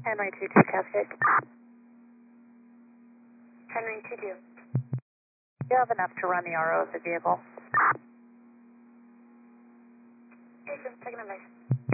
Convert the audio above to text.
Henry 22 traffic. Henry 22. You have enough to run the RO of the vehicle. Jason, second advice.